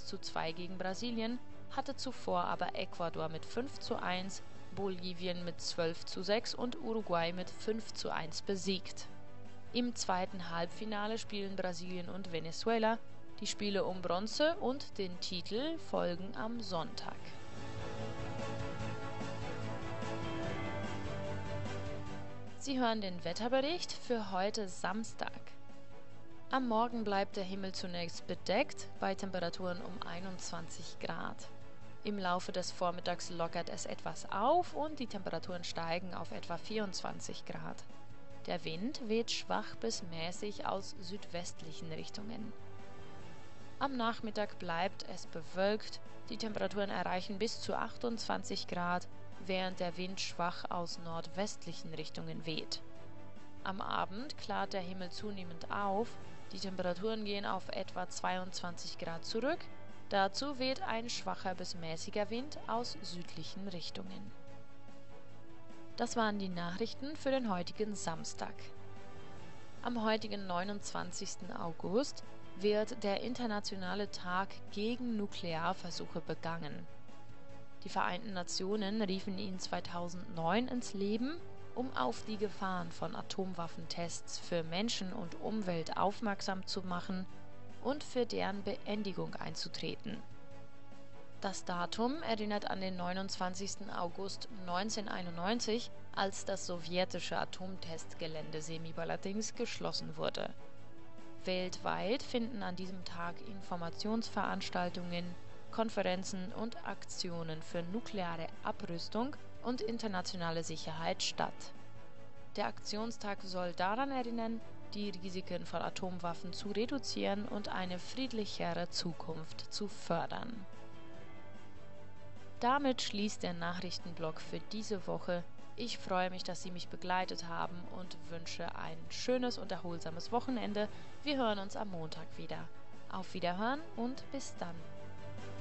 1:2 gegen Brasilien, hatte zuvor aber Ecuador mit 5:1, Bolivien mit 12:6 und Uruguay mit 5:1 besiegt. Im zweiten Halbfinale spielen Brasilien und Venezuela. Die Spiele um Bronze und den Titel folgen am Sonntag. Sie hören den Wetterbericht für heute Samstag. Am Morgen bleibt der Himmel zunächst bedeckt, bei Temperaturen um 21 Grad. Im Laufe des Vormittags lockert es etwas auf und die Temperaturen steigen auf etwa 24 Grad. Der Wind weht schwach bis mäßig aus südwestlichen Richtungen. Am Nachmittag bleibt es bewölkt, die Temperaturen erreichen bis zu 28 Grad, während der Wind schwach aus nordwestlichen Richtungen weht. Am Abend klart der Himmel zunehmend auf, die Temperaturen gehen auf etwa 22 Grad zurück, dazu weht ein schwacher bis mäßiger Wind aus südlichen Richtungen. Das waren die Nachrichten für den heutigen Samstag. Am heutigen 29. August wird der Internationale Tag gegen Nuklearversuche begangen. Die Vereinten Nationen riefen ihn 2009 ins Leben, um auf die Gefahren von Atomwaffentests für Menschen und Umwelt aufmerksam zu machen und für deren Beendigung einzutreten. Das Datum erinnert an den 29. August 1991, als das sowjetische Atomtestgelände Semipalatinsk geschlossen wurde. Weltweit finden an diesem Tag Informationsveranstaltungen, Konferenzen und Aktionen für nukleare Abrüstung und internationale Sicherheit statt. Der Aktionstag soll daran erinnern, die Risiken von Atomwaffen zu reduzieren und eine friedlichere Zukunft zu fördern. Damit schließt der Nachrichtenblock für diese Woche. Ich freue mich, dass Sie mich begleitet haben und wünsche ein schönes und erholsames Wochenende. Wir hören uns am Montag wieder. Auf Wiederhören und bis dann.